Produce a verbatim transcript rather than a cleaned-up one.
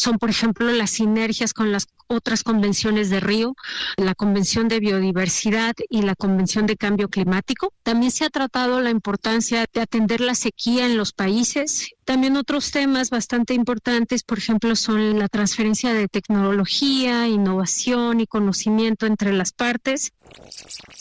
son, por ejemplo, las sinergias con las otras convenciones de Río, la Convención de Biodiversidad y la Convención de Cambio Climático. También se ha tratado la importancia de atender la sequía en los países. También otros temas bastante importantes, por ejemplo, son la transferencia de tecnología, innovación y conocimiento entre las partes.